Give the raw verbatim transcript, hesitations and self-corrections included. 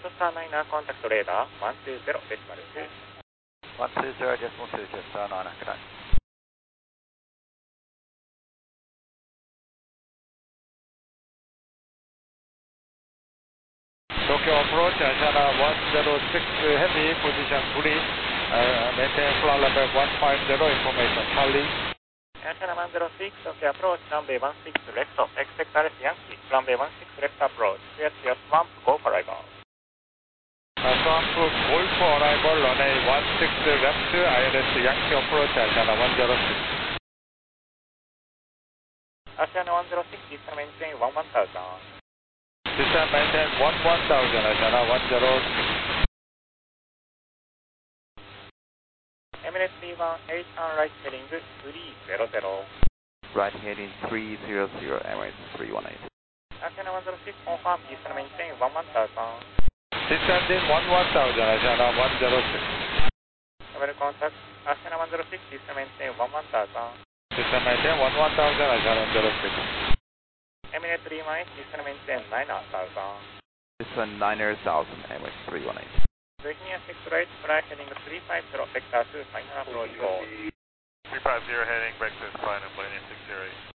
Delta Star niner contact radar one two zero decimal two. one two zero decimal two, Delta Star niner, good night. Tokyo approach, Asiana one zero six heavy, position three, uh, maintain flight level one five zero, information Charlie. Asiana one zero six, Tokyo approach, runway one six left, expect R S Yankee, runway one six left approach, clear to your swamp, go for arrival. Uh, swamp, go for arrival, runway one six left, I L S Yankee approach, Asiana one zero six. Asiana one zero six, descend maintain one one thousand. Descend maintain one one thousand, Asiana one zero six. Emirates three one eight on right heading three zero zero. Right heading three zero zero, Emirates three one eight. Asiana one zero six, confirm, descend maintain one one thousand. Descending one one thousand, Asiana one zero six. Level contact, Asiana one zero six, descend maintain one one thousand. Descend maintain one one thousand, Asiana one zero six. Emirates three one eight, descend maintain nine thousand. Descend nine thousand, Emirates three one eight. Virginia six right, flight heading three five zero, vector two, final approach call. three five zero heading, breakfast, final, Millennium six zero eight.